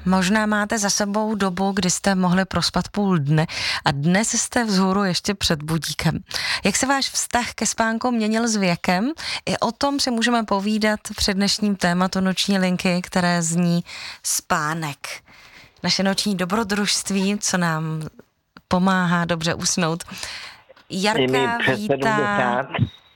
Možná máte za sebou dobu, kdy jste mohli prospat půl dne a dnes jste vzhůru ještě před budíkem. Jak se váš vztah ke spánku měnil s věkem? I o tom si můžeme povídat při dnešním tématu Noční linky, které zní spánek. Naše noční dobrodružství, co nám pomáhá dobře usnout. Jarka vítá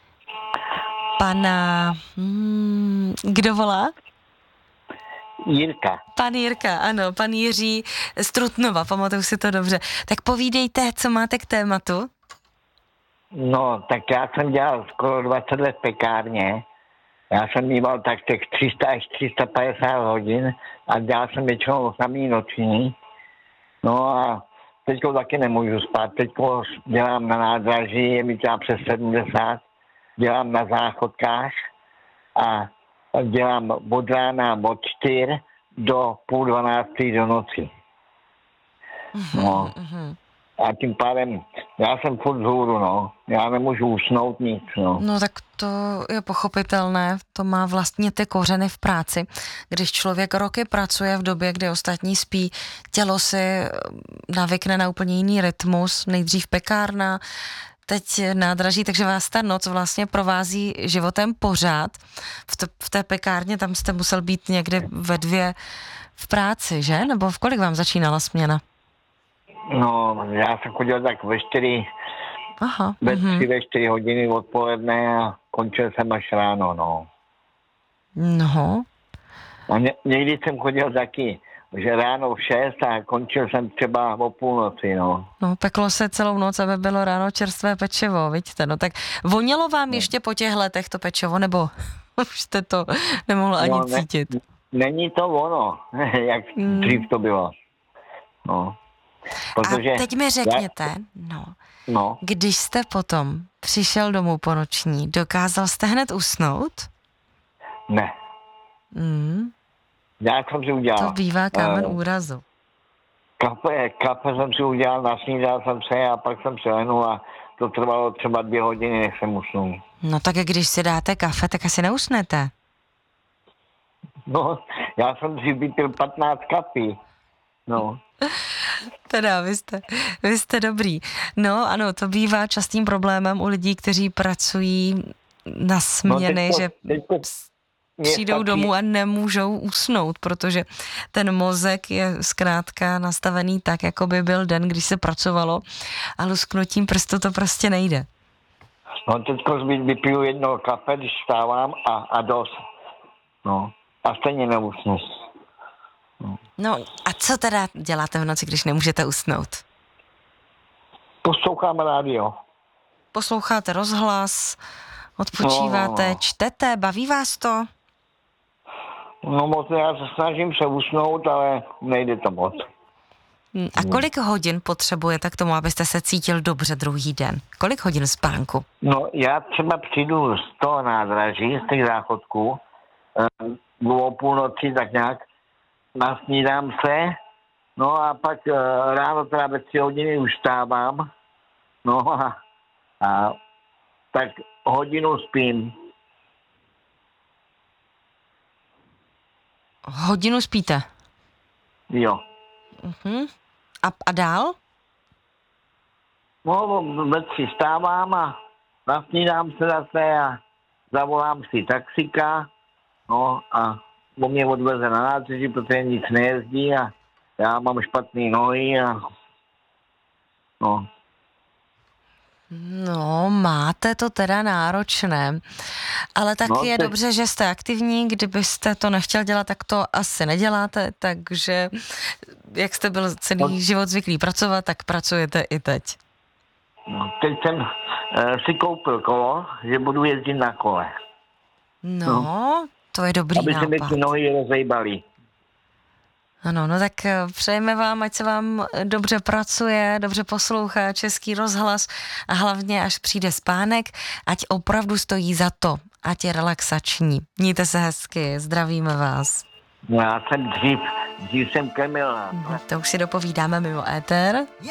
pana... Kdo volá? Jirka. Pan Jirka, ano, pan Jiří z Trutnova, pamatuju si to dobře. Tak povídejte, co máte k tématu? No, tak já jsem dělal skoro 20 let v pekárně. Já jsem mýval tak těch 300 až 350 hodin a dělal jsem většinou samý noční. No a teďko taky nemůžu spát. Teďko dělám na nádraží, je mi třeba přes 70. Dělám na záchodkách a dělám od rána od 4 do půl 12 do noci. No. A tím pádem já jsem furt vzhůru, no. Já nemůžu usnout nic, no. No tak to je pochopitelné, to má vlastně ty kořeny v práci. Když člověk roky pracuje v době, kdy ostatní spí, tělo si navykne na úplně jiný rytmus, nejdřív pekárna, teď nádraží, takže vás ta noc vlastně provází životem pořád. V té pekárně tam jste musel být někdy ve 2 v práci, že? Nebo v kolik vám začínala směna? No, já jsem chodil tak ve 4, Aha, ve 3, ve 4 hodiny odpoledne a končil jsem až ráno, no. No. A někdy jsem chodil taky, že ráno v 6 a končil jsem třeba o půlnoci, no. No, peklo se celou noc, aby bylo ráno čerstvé pečivo, vidíte, no tak vonělo vám ještě po těch letech to pečivo, nebo už jste to nemohl ani cítit? Není to ono, jak dřív to bylo, no. Protože a teď mi řekněte, no, když jste potom přišel domů po noční, dokázal jste hned usnout? Ne. Já jsem si udělal. To bývá kámen úrazu. Kafe jsem si udělal, nasnídal jsem se a pak jsem se lehnul a to trvalo třeba 2 hodiny, než jsem usnul. No tak když si dáte kafe, tak asi neusnete. No, já jsem si vypil 15 kafí. No. Teda, vy jste dobrý. No ano, to bývá častým problémem u lidí, kteří pracují na směny, že přijdou domů a nemůžou usnout, protože ten mozek je zkrátka nastavený tak, jako by byl den, když se pracovalo a lusknutím prstu to prostě nejde. No teďko vypiju 1 kafe, když vstávám a dost. No, a stejně neusnu. No a co teda děláte v noci, když nemůžete usnout? Poslouchám rádio. Posloucháte rozhlas, odpočíváte, čtete, baví vás to? No moc, já se snažím se usnout, ale nejde to moc. A kolik hodin potřebujete k tomu, abyste se cítil dobře druhý den? Kolik hodin spánku? No já třeba přijdu z toho nádraží, z těch záchodků, o půlnoci tak nějak, nasnídám se, no a pak ráno teda ve 3 hodiny už vstávám, no a tak hodinu spím. Hodinu spíte? Jo. A dál? No, ve 3 vstávám a nasnídám se zase a zavolám si taxika, no a on mě odveze na nádraží, protože nic nejezdí a já mám špatný nohy a no. No, máte to teda náročné, ale taky je dobře, že jste aktivní, kdybyste to nechtěl dělat, tak to asi neděláte, takže jak jste byl celý život zvyklý pracovat, tak pracujete i teď. No, teď jsem si koupil kolo, že budu jezdit na kole. No, to je dobrý nápad. Aby se mi ty nohy rozejbaly. Ano, no tak přejeme vám, ať se vám dobře pracuje, dobře poslouchá Český rozhlas a hlavně, až přijde spánek, ať opravdu stojí za to, ať je relaxační. Mějte se hezky, zdravíme vás. Já jsem dřív jsem krmil. To už si dopovídáme mimo éter.